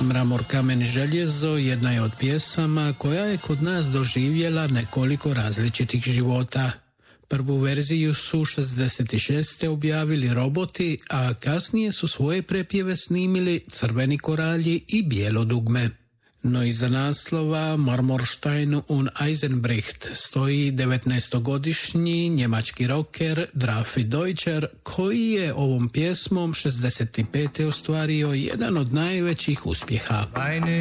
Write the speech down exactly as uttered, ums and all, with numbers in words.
Mramor, kamen i željezo jedna je od pjesama koja je kod nas doživjela nekoliko različitih života. Prvu verziju su šezdeset šeste objavili Roboti, a kasnije su svoje prepjeve snimili Crveni koralji i Bijelo dugme. No iza naslova Marmorstein und Eisenbricht stoji devetnaestogodišnji njemački rocker Drafi Deutscher, koji je ovom pjesmom šezdeset pete ostvario jedan od najvećih uspjeha.